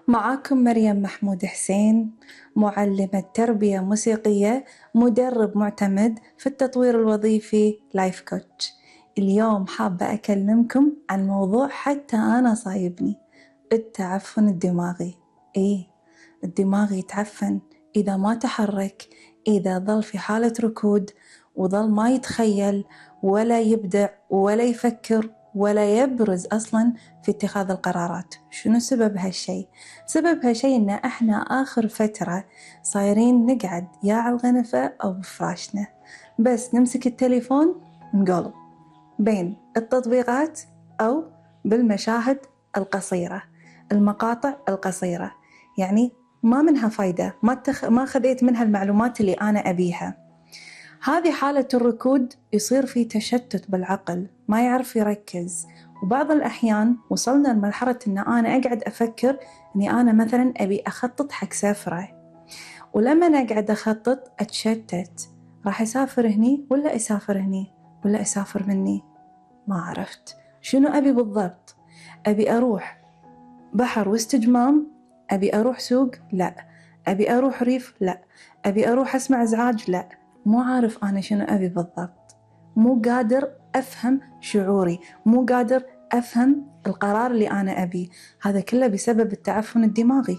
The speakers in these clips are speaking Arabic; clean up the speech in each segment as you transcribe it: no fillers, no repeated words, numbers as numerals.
معاكم مريم محمود حسين، معلمة تربية موسيقية، مدرب معتمد في التطوير الوظيفي، لايف كوتش. اليوم حابة أكلمكم عن موضوع حتى أنا صايبني: التعفن الدماغي. إيه، الدماغ يتعفن إذا ما تحرك، إذا ظل في حالة ركود وظل ما يتخيل ولا يبدع ولا يفكر ولا يبرز أصلاً في اتخاذ القرارات. شنو سبب هالشي؟ سبب هالشي إن إحنا آخر فترة صايرين نقعد يا على الغنفة أو بفراشنا، بس نمسك التليفون نقلب بين التطبيقات أو بالمشاهد القصيرة، المقاطع القصيرة. يعني ما منها فايدة، ما خذيت منها المعلومات اللي أنا أبيها. هذه حالة الركود يصير في تشتت بالعقل، ما يعرف يركز. وبعض الأحيان وصلنا لمرحلة إن أنا أقعد أفكر إني أنا مثلاً أبي أخطط حق سفرة، ولما أنا أقعد أخطط أتشتت، راح أسافر هني ولا أسافر هني ولا أسافر مني؟ ما عرفت شنو أبي بالضبط. أبي أروح بحر واستجمام؟ أبي أروح سوق؟ لا. أبي أروح ريف؟ لا. أبي أروح أسمع إزعاج؟ لا. مو عارف أنا شنو أبي بالضبط، مو قادر أفهم شعوري، مو قادر أفهم القرار اللي أنا أبيه. هذا كله بسبب التعفن الدماغي.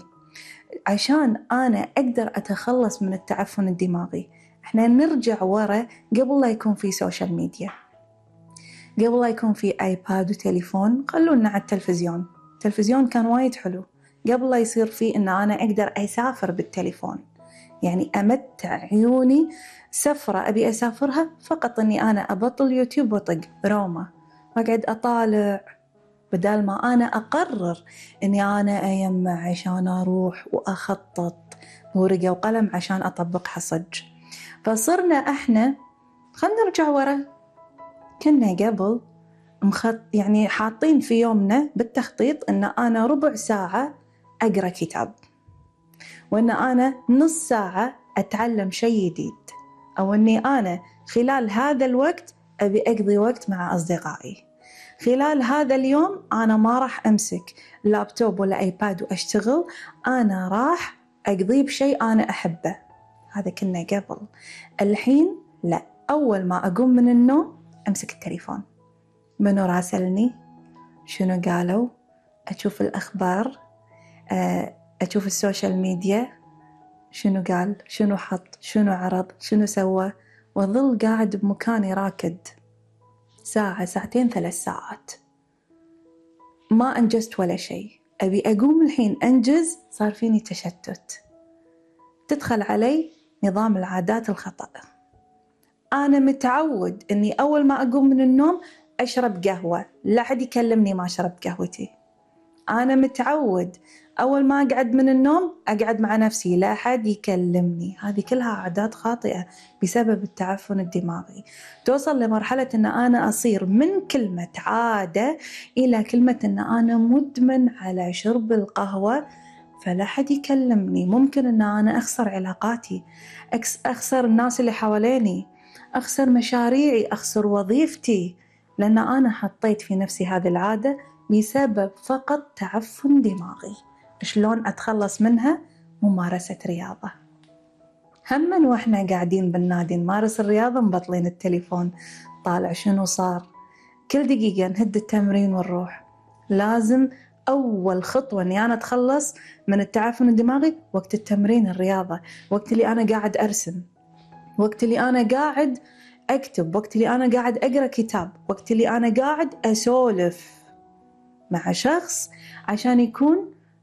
عشان أنا أقدر أتخلص من التعفن الدماغي، إحنا نرجع ورا قبل لا يكون في سوشيال ميديا، قبل لا يكون في آيباد وتليفون. خلونا على التلفزيون. التلفزيون كان وايد حلو قبل لا يصير فيه إن أنا أقدر أسافر بالتليفون، يعني أمتع عيوني سفرة أبي أسافرها فقط إني أنا أبطل يوتيوب وطق روما وأقعد أطالع، بدال ما أنا أقرر إني أنا أيمع عشان أروح وأخطط بورقة وقلم عشان أطبقها صج. فصرنا إحنا، خلنا نرجع ورا، كنا قبل يعني حاطين في يومنا بالتخطيط إن أنا ربع ساعة أقرأ كتاب، وإن أنا نص ساعة أتعلم شيء جديد، أو إني أنا خلال هذا الوقت أبي أقضي وقت مع أصدقائي. خلال هذا اليوم أنا ما راح أمسك لابتوب ولا آيباد وأشتغل، أنا راح أقضيه بشيء أنا أحبه. هذا كنا قبل. الحين لا، أول ما أقوم من النوم أمسك التليفون، منو راسلني، شنو قالوا، أشوف الأخبار، أشوف السوشيال ميديا، شنو قال، شنو حط، شنو عرض، شنو سوى، وظل قاعد بمكاني راكد ساعة ساعتين 3 ساعات، ما أنجزت ولا شيء. أبي أقوم الحين أنجز، صار فيني تشتت. تدخل علي نظام العادات الخطأ. أنا متعود أني أول ما أقوم من النوم أشرب قهوة، لا أحد يكلمني ما شربت قهوتي. أنا متعود أول ما أقعد من النوم أقعد مع نفسي، لا أحد يكلمني. هذه كلها عادات خاطئة بسبب التعفن الدماغي. توصل لمرحلة أن أنا أصير من كلمة عادة إلى كلمة أن أنا مدمن على شرب القهوة، فلا أحد يكلمني. ممكن أن أنا أخسر علاقاتي، أخسر الناس اللي حواليني، أخسر مشاريعي، أخسر وظيفتي، لأن أنا حطيت في نفسي هذه العادة بسبب فقط تعفن دماغي. شلون أتخلص منها؟ ممارسة رياضة. هم وإحنا قاعدين بالنادي نمارس الرياضة مبطلين التليفون، طالع شنو صار. كل دقيقة نهد التمرين ونروح. لازم أول خطوة أني أنا أتخلص من التعفن الدماغي وقت التمرين، الرياضة، وقت اللي أنا قاعد أرسم، وقت اللي أنا قاعد أكتب، وقت اللي أنا قاعد أقرأ كتاب، وقت اللي أنا قاعد أسولف مع شخص عشان يكون